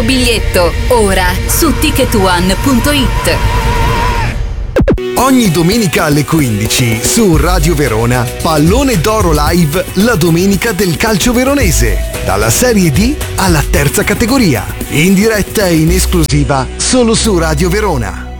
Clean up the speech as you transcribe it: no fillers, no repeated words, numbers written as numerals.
Biglietto ora su ticketone.it. Ogni domenica alle 15 su Radio Verona, Pallone d'Oro Live, la domenica del calcio veronese, dalla Serie D alla terza categoria, in diretta e in esclusiva solo su Radio Verona.